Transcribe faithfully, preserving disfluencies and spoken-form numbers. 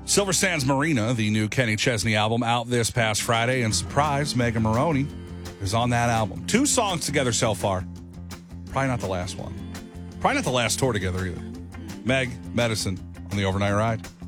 Silver Sands Marina, the new Kenny Chesney album, out this past Friday, and surprise, Megan Maroney is on that album. Two songs together so far. Probably not the last one. Probably not the last tour together either. Meg, Medicine on the Overnight Ride.